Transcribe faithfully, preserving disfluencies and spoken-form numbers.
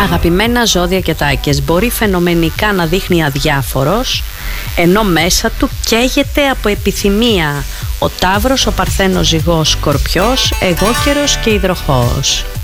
Αγαπημένα ζώδια και τάκες, μπορεί φαινομενικά να δείχνει αδιάφορος, ενώ μέσα του καίγεται από επιθυμία. Ο Ταύρος, ο Παρθένος Ζυγός, Σκορπιός, Εγώκερος και Υδροχόος.